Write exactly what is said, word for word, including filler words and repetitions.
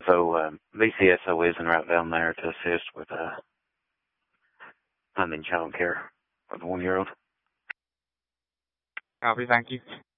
So um, V C S O is en route down there to assist with uh, funding child care for the one-year-old. Copy, thank you.